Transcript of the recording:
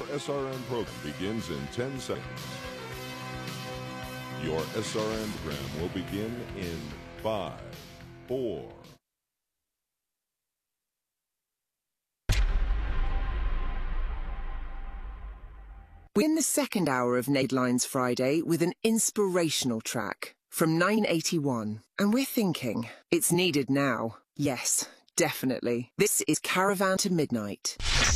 SRN program begins in 10 seconds. Your SRN program will begin in 5, 4. We're in the second hour of Natelines Friday with an inspirational track from 981. And we're thinking, it's needed now. Yes, definitely. This is Caravan to Midnight.